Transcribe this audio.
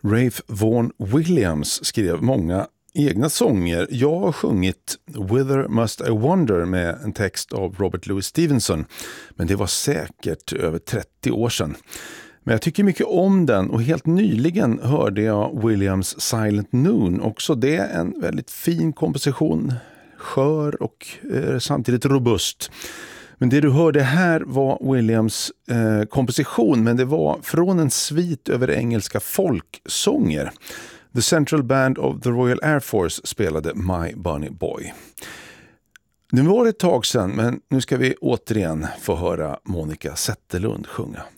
Ralph Vaughan Williams skrev många egna sånger. Jag har sjungit Whither Must I Wander med en text av Robert Louis Stevenson, men det var säkert över 30 år sedan. Men jag tycker mycket om den och helt nyligen hörde jag Williams Silent Noon. Också det är en väldigt fin komposition, skör och samtidigt robust. Men det du hörde här var Williams komposition, men det var från en svit över engelska folksånger. The Central Band of the Royal Air Force spelade My Bunny Boy. Nu var det ett tag sedan, men nu ska vi återigen få höra Monica Zetterlund sjunga.